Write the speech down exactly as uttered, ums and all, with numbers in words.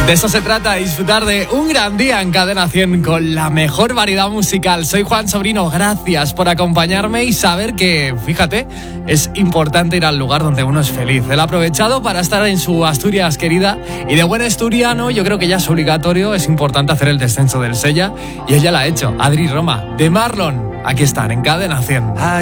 De eso se trata, disfrutar de un gran día en Cadena cien con la mejor variedad musical. Soy Juan Sobrino, gracias por acompañarme y saber que, fíjate, es importante ir al lugar donde uno es feliz. Él ha aprovechado para estar en su Asturias querida y de buen asturiano yo creo que ya es obligatorio, es importante hacer el descenso del Sella y ella lo ha hecho. Adri Roma, de Marlon, aquí están en Cadena cien.